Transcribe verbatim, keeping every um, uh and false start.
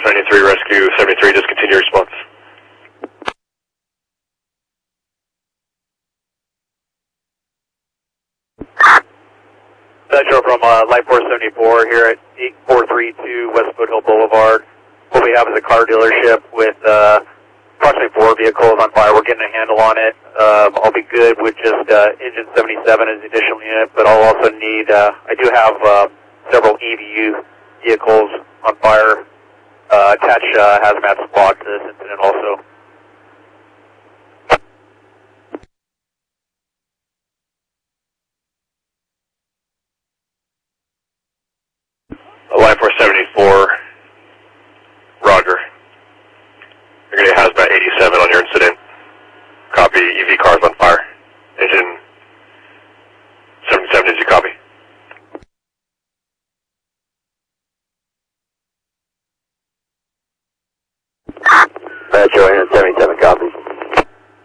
seventy-three, rescue seventy-three, just continue response. Metro from uh, Light Force seventy-four here at eight four three two West Foothill Boulevard. What we have is a car dealership with uh, approximately four vehicles on fire. We're getting a handle on it. Um, I'll be good with just uh, engine seventy-seven as the additional unit, but I'll also need, uh, I do have uh, several E V U vehicles on fire. Uh, attach uh, hazmat squad to this incident also. Line four seventy-four, Roger. You're going to hazmat eighty-seven on your incident. Copy, E V cars on fire. Engine seventy-seven, did you copy? Metro here.